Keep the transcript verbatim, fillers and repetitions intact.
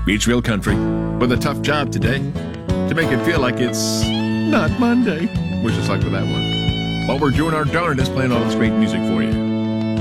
Beachville Country, with a tough job today to make it feel like it's not Monday. Wish us luck with that one. While we're doing our darndest playing all this great music for you.